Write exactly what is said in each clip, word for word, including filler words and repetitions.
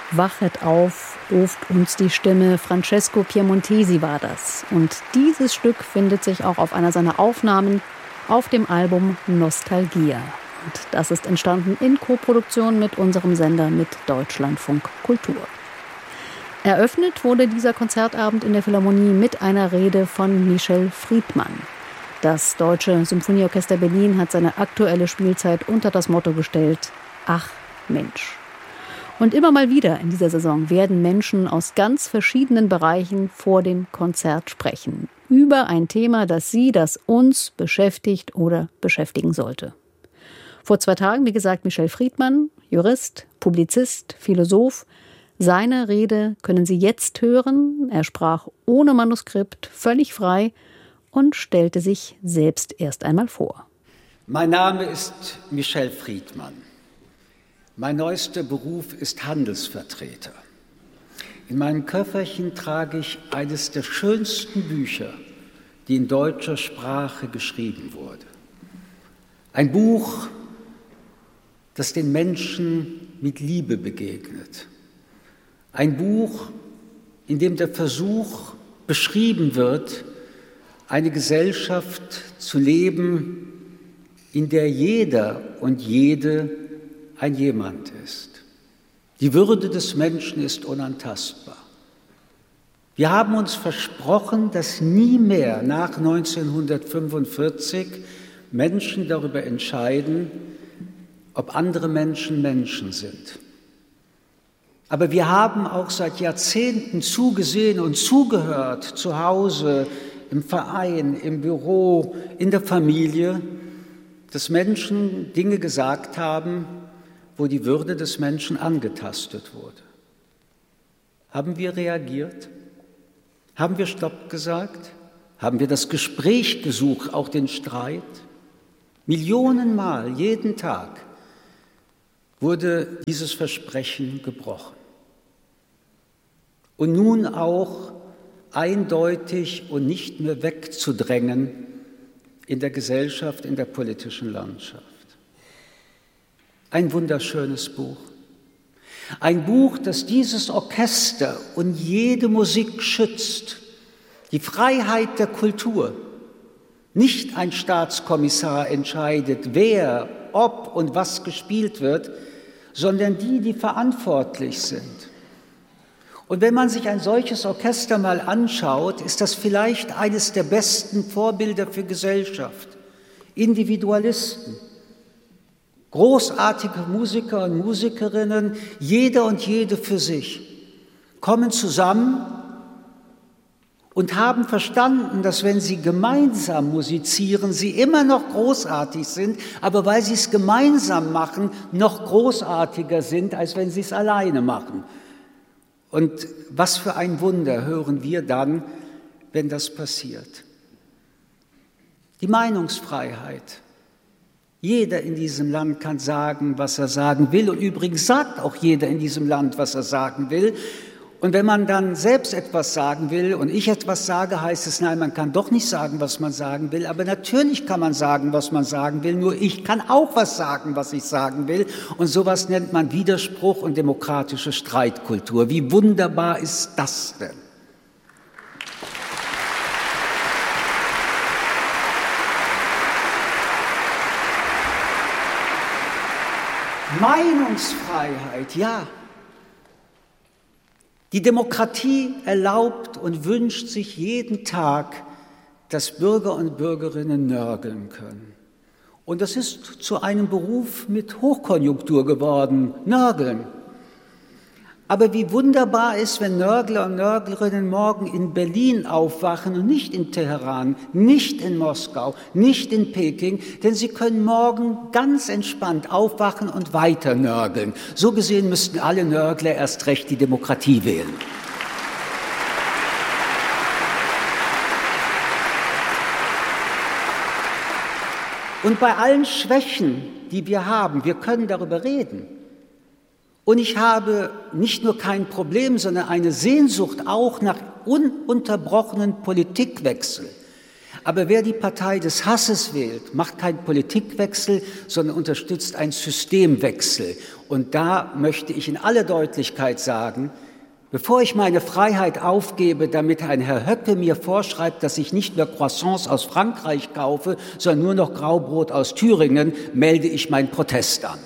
Wachet auf, ruft uns die Stimme. Francesco Piemontesi war das. Und dieses Stück findet sich auch auf einer seiner Aufnahmen auf dem Album Nostalgia. Und das ist entstanden in Koproduktion mit unserem Sender, mit Deutschlandfunk Kultur. Eröffnet wurde dieser Konzertabend in der Philharmonie mit einer Rede von Michel Friedmann. Das Deutsche Symphonieorchester Berlin hat seine aktuelle Spielzeit unter das Motto gestellt: Ach Mensch. Und immer mal wieder in dieser Saison werden Menschen aus ganz verschiedenen Bereichen vor dem Konzert sprechen. Über ein Thema, das sie, das uns beschäftigt oder beschäftigen sollte. Vor zwei Tagen, wie gesagt, Michel Friedmann, Jurist, Publizist, Philosoph. Seine Rede können Sie jetzt hören. Er sprach ohne Manuskript, völlig frei und stellte sich selbst erst einmal vor. Mein Name ist Michel Friedmann. Mein neuester Beruf ist Handelsvertreter. In meinem Köfferchen trage ich eines der schönsten Bücher, die in deutscher Sprache geschrieben wurde. Ein Buch, das den Menschen mit Liebe begegnet. Ein Buch, in dem der Versuch beschrieben wird, eine Gesellschaft zu leben, in der jeder und jede ein Jemand ist. Die Würde des Menschen ist unantastbar. Wir haben uns versprochen, dass nie mehr nach neunzehnhundertfünfundvierzig Menschen darüber entscheiden, ob andere Menschen Menschen sind. Aber wir haben auch seit Jahrzehnten zugesehen und zugehört, zu Hause, im Verein, im Büro, in der Familie, dass Menschen Dinge gesagt haben, wo die Würde des Menschen angetastet wurde. Haben wir reagiert? Haben wir Stopp gesagt? Haben wir das Gespräch gesucht, auch den Streit? Millionenmal, jeden Tag, wurde dieses Versprechen gebrochen. Und nun auch eindeutig und nicht mehr wegzudrängen in der Gesellschaft, in der politischen Landschaft. Ein wunderschönes Buch. Ein Buch, das dieses Orchester und jede Musik schützt. Die Freiheit der Kultur. Nicht ein Staatskommissar entscheidet, wer, ob und was gespielt wird, sondern die, die verantwortlich sind. Und wenn man sich ein solches Orchester mal anschaut, ist das vielleicht eines der besten Vorbilder für Gesellschaft. Individualisten. Großartige Musiker und Musikerinnen, jeder und jede für sich, kommen zusammen und haben verstanden, dass wenn sie gemeinsam musizieren, sie immer noch großartig sind, aber weil sie es gemeinsam machen, noch großartiger sind, als wenn sie es alleine machen. Und was für ein Wunder hören wir dann, wenn das passiert. Die Meinungsfreiheit. Jeder in diesem Land kann sagen, was er sagen will. Und übrigens sagt auch jeder in diesem Land, was er sagen will. Und wenn man dann selbst etwas sagen will und ich etwas sage, heißt es, nein, man kann doch nicht sagen, was man sagen will. Aber natürlich kann man sagen, was man sagen will. Nur ich kann auch was sagen, was ich sagen will. Und sowas nennt man Widerspruch und demokratische Streitkultur. Wie wunderbar ist das denn? Meinungsfreiheit, ja. Die Demokratie erlaubt und wünscht sich jeden Tag, dass Bürger und Bürgerinnen nörgeln können. Und das ist zu einem Beruf mit Hochkonjunktur geworden, nörgeln. Aber wie wunderbar ist, wenn Nörgler und Nörglerinnen morgen in Berlin aufwachen und nicht in Teheran, nicht in Moskau, nicht in Peking, denn sie können morgen ganz entspannt aufwachen und weiter nörgeln. So gesehen müssten alle Nörgler erst recht die Demokratie wählen. Und bei allen Schwächen, die wir haben, wir können darüber reden. Und ich habe nicht nur kein Problem, sondern eine Sehnsucht auch nach ununterbrochenen Politikwechsel. Aber wer die Partei des Hasses wählt, macht keinen Politikwechsel, sondern unterstützt einen Systemwechsel. Und da möchte ich in aller Deutlichkeit sagen, bevor ich meine Freiheit aufgebe, damit ein Herr Höcke mir vorschreibt, dass ich nicht mehr Croissants aus Frankreich kaufe, sondern nur noch Graubrot aus Thüringen, melde ich meinen Protest an.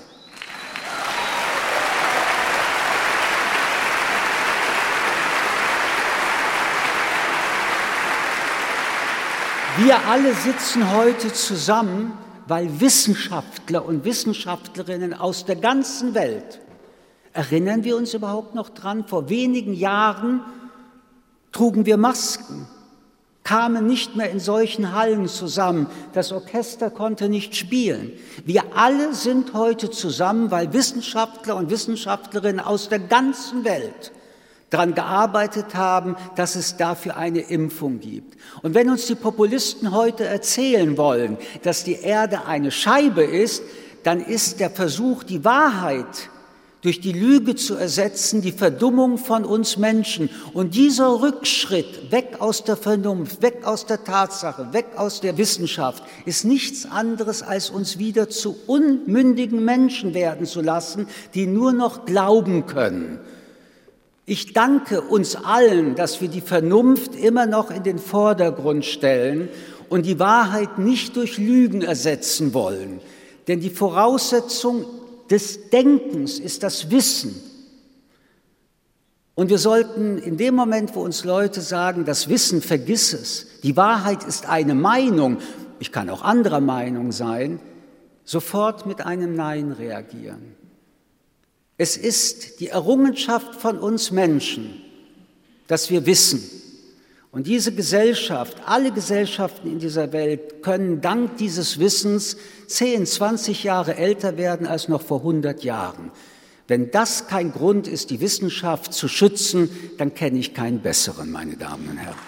Wir alle sitzen heute zusammen, weil Wissenschaftler und Wissenschaftlerinnen aus der ganzen Welt, erinnern wir uns überhaupt noch dran, vor wenigen Jahren trugen wir Masken, kamen nicht mehr in solchen Hallen zusammen, das Orchester konnte nicht spielen. Wir alle sind heute zusammen, weil Wissenschaftler und Wissenschaftlerinnen aus der ganzen Welt daran gearbeitet haben, dass es dafür eine Impfung gibt. Und wenn uns die Populisten heute erzählen wollen, dass die Erde eine Scheibe ist, dann ist der Versuch, die Wahrheit durch die Lüge zu ersetzen, die Verdummung von uns Menschen. Und dieser Rückschritt weg aus der Vernunft, weg aus der Tatsache, weg aus der Wissenschaft, ist nichts anderes, als uns wieder zu unmündigen Menschen werden zu lassen, die nur noch glauben können. Ich danke uns allen, dass wir die Vernunft immer noch in den Vordergrund stellen und die Wahrheit nicht durch Lügen ersetzen wollen. Denn die Voraussetzung des Denkens ist das Wissen. Und wir sollten in dem Moment, wo uns Leute sagen, das Wissen, vergiss es, die Wahrheit ist eine Meinung, ich kann auch anderer Meinung sein, sofort mit einem Nein reagieren. Es ist die Errungenschaft von uns Menschen, dass wir wissen. Und diese Gesellschaft, alle Gesellschaften in dieser Welt können dank dieses Wissens zehn, zwanzig Jahre älter werden als noch vor hundert Jahren. Wenn das kein Grund ist, die Wissenschaft zu schützen, dann kenne ich keinen besseren, meine Damen und Herren.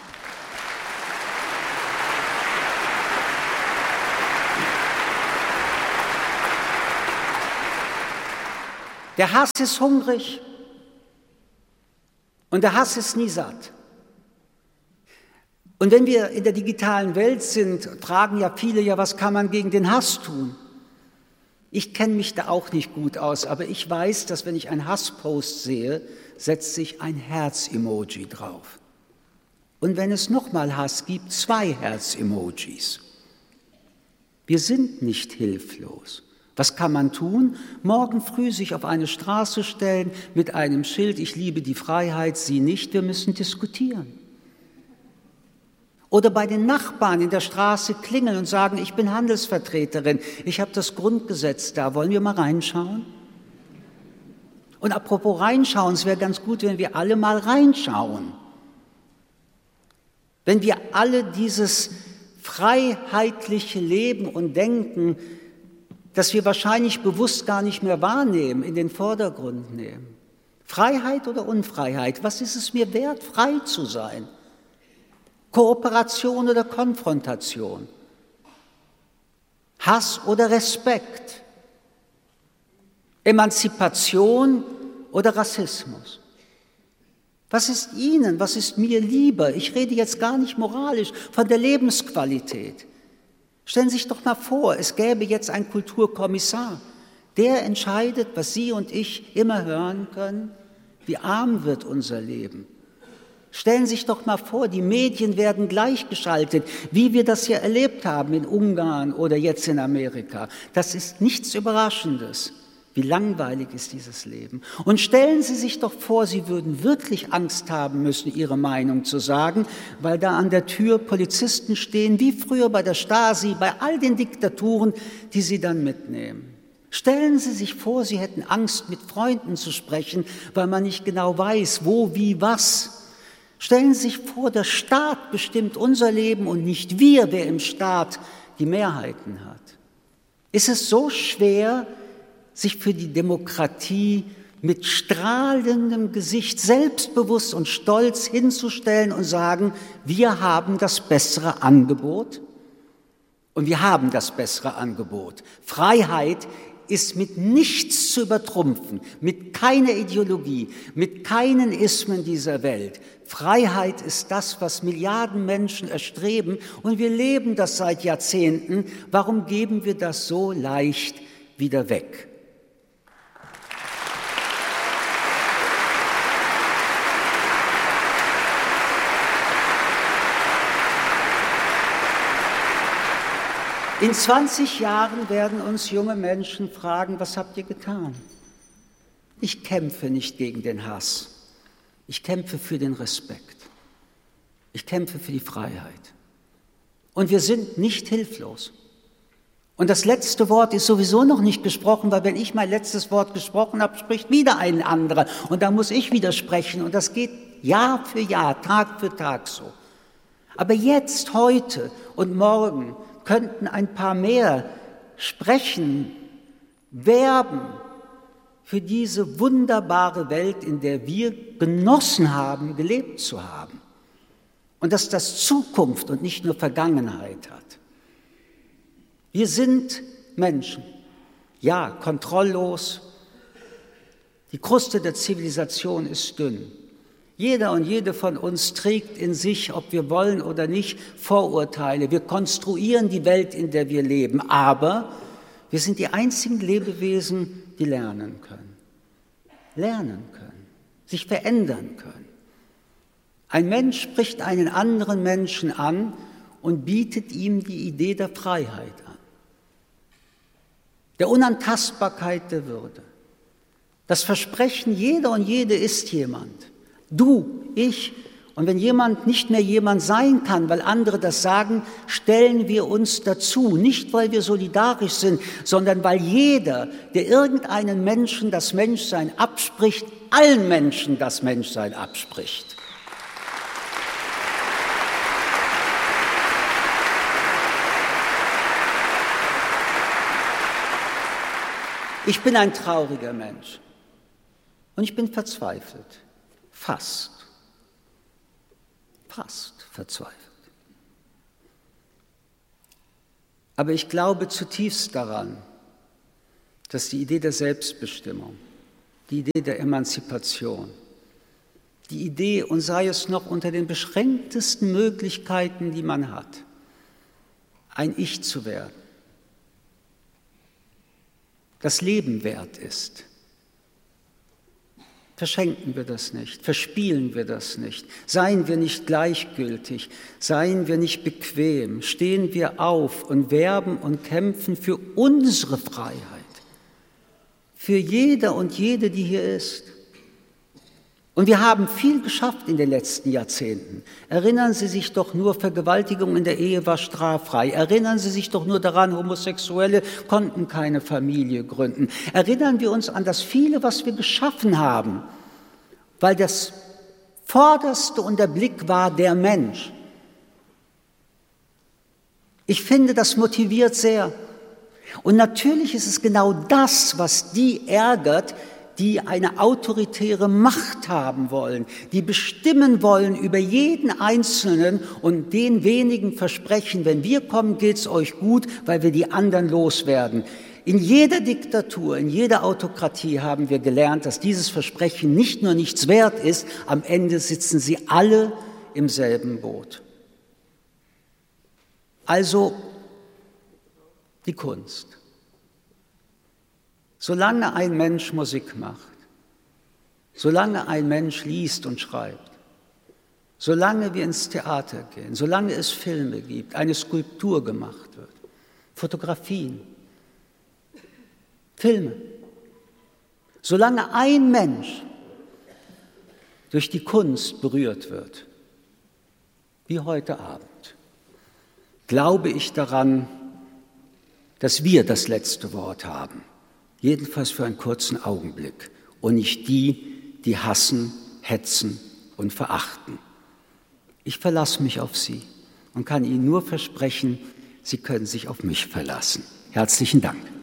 Der Hass ist hungrig und der Hass ist nie satt. Und wenn wir in der digitalen Welt sind, fragen ja viele, ja, was kann man gegen den Hass tun? Ich kenne mich da auch nicht gut aus, aber ich weiß, dass wenn ich einen Hasspost sehe, setzt sich ein Herz-Emoji drauf. Und wenn es nochmal Hass gibt, zwei Herz-Emojis. Wir sind nicht hilflos. Was kann man tun? Morgen früh sich auf eine Straße stellen mit einem Schild, ich liebe die Freiheit, Sie nicht, wir müssen diskutieren. Oder bei den Nachbarn in der Straße klingeln und sagen, ich bin Handelsvertreterin, ich habe das Grundgesetz da, wollen wir mal reinschauen? Und apropos reinschauen, es wäre ganz gut, wenn wir alle mal reinschauen. Wenn wir alle dieses freiheitliche Leben und Denken, das wir wahrscheinlich bewusst gar nicht mehr wahrnehmen, in den Vordergrund nehmen. Freiheit oder Unfreiheit? Was ist es mir wert, frei zu sein? Kooperation oder Konfrontation? Hass oder Respekt? Emanzipation oder Rassismus? Was ist Ihnen, was ist mir lieber? Ich rede jetzt gar nicht moralisch, von der Lebensqualität. Stellen Sie sich doch mal vor, es gäbe jetzt einen Kulturkommissar, der entscheidet, was Sie und ich immer hören können, wie arm wird unser Leben. Stellen Sie sich doch mal vor, die Medien werden gleichgeschaltet, wie wir das hier erlebt haben in Ungarn oder jetzt in Amerika. Das ist nichts Überraschendes. Wie langweilig ist dieses Leben? Und stellen Sie sich doch vor, Sie würden wirklich Angst haben müssen, Ihre Meinung zu sagen, weil da an der Tür Polizisten stehen, wie früher bei der Stasi, bei all den Diktaturen, die Sie dann mitnehmen. Stellen Sie sich vor, Sie hätten Angst, mit Freunden zu sprechen, weil man nicht genau weiß, wo, wie, was. Stellen Sie sich vor, der Staat bestimmt unser Leben und nicht wir, wer im Staat die Mehrheiten hat. Ist es so schwer, sich für die Demokratie mit strahlendem Gesicht, selbstbewusst und stolz hinzustellen und sagen, wir haben das bessere Angebot? Und wir haben das bessere Angebot. Freiheit ist mit nichts zu übertrumpfen, mit keiner Ideologie, mit keinen Ismen dieser Welt. Freiheit ist das, was Milliarden Menschen erstreben, und wir leben das seit Jahrzehnten. Warum geben wir das so leicht wieder weg? In zwanzig Jahren werden uns junge Menschen fragen, was habt ihr getan? Ich kämpfe nicht gegen den Hass. Ich kämpfe für den Respekt. Ich kämpfe für die Freiheit. Und wir sind nicht hilflos. Und das letzte Wort ist sowieso noch nicht gesprochen, weil wenn ich mein letztes Wort gesprochen habe, spricht wieder ein anderer. Und da muss ich widersprechen. Und das geht Jahr für Jahr, Tag für Tag so. Aber jetzt, heute und morgen könnten ein paar mehr sprechen, werben für diese wunderbare Welt, in der wir genossen haben, gelebt zu haben. Und dass das Zukunft und nicht nur Vergangenheit hat. Wir sind Menschen, ja, kontrolllos. Die Kruste der Zivilisation ist dünn. Jeder und jede von uns trägt in sich, ob wir wollen oder nicht, Vorurteile. Wir konstruieren die Welt, in der wir leben, aber wir sind die einzigen Lebewesen, die lernen können. Lernen können, sich verändern können. Ein Mensch spricht einen anderen Menschen an und bietet ihm die Idee der Freiheit an, der Unantastbarkeit der Würde. Das Versprechen, jeder und jede ist jemand. Du, ich, und wenn jemand nicht mehr jemand sein kann, weil andere das sagen, stellen wir uns dazu, nicht weil wir solidarisch sind, sondern weil jeder, der irgendeinen Menschen das Menschsein abspricht, allen Menschen das Menschsein abspricht. Ich bin ein trauriger Mensch und ich bin verzweifelt. Fast, fast verzweifelt. Aber ich glaube zutiefst daran, dass die Idee der Selbstbestimmung, die Idee der Emanzipation, die Idee, und sei es noch unter den beschränktesten Möglichkeiten, die man hat, ein Ich zu werden, das Leben wert ist. Verschenken wir das nicht, verspielen wir das nicht, seien wir nicht gleichgültig, seien wir nicht bequem, stehen wir auf und werben und kämpfen für unsere Freiheit, für jeder und jede, die hier ist. Und wir haben viel geschafft in den letzten Jahrzehnten. Erinnern Sie sich doch nur, Vergewaltigung in der Ehe war straffrei. Erinnern Sie sich doch nur daran, Homosexuelle konnten keine Familie gründen. Erinnern wir uns an das viele, was wir geschaffen haben, weil das Vorderste und der Blick war der Mensch. Ich finde, das motiviert sehr. Und natürlich ist es genau das, was die ärgert, die eine autoritäre Macht haben wollen, die bestimmen wollen über jeden Einzelnen und den wenigen versprechen, wenn wir kommen, geht's euch gut, weil wir die anderen loswerden. In jeder Diktatur, in jeder Autokratie haben wir gelernt, dass dieses Versprechen nicht nur nichts wert ist, am Ende sitzen sie alle im selben Boot. Also die Kunst. Solange ein Mensch Musik macht, solange ein Mensch liest und schreibt, solange wir ins Theater gehen, solange es Filme gibt, eine Skulptur gemacht wird, Fotografien, Filme, solange ein Mensch durch die Kunst berührt wird, wie heute Abend, glaube ich daran, dass wir das letzte Wort haben. Jedenfalls für einen kurzen Augenblick und nicht die, die hassen, hetzen und verachten. Ich verlasse mich auf Sie und kann Ihnen nur versprechen, Sie können sich auf mich verlassen. Herzlichen Dank.